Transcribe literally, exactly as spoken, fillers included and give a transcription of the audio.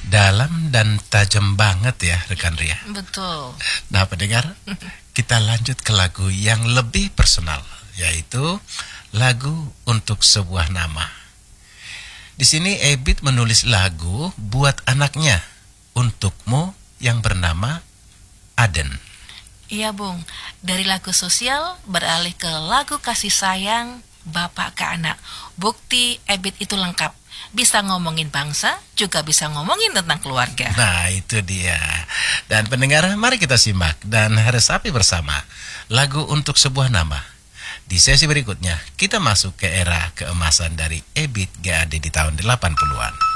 Dalam dan tajam banget ya rekan Ria. Betul. Nah pendengar, kita lanjut ke lagu yang lebih personal, yaitu lagu untuk sebuah nama. Di sini Ebit menulis lagu buat anaknya, untukmu, yang bernama Aden. Iya Bung, dari lagu sosial beralih ke lagu kasih sayang bapak ke anak. Bukti Ebit itu lengkap. Bisa ngomongin bangsa, juga bisa ngomongin tentang keluarga. Nah itu dia. Dan pendengar, mari kita simak dan resapi bersama lagu untuk sebuah nama. Di sesi berikutnya, kita masuk ke era keemasan dari Ebit G A D di tahun delapan puluhan.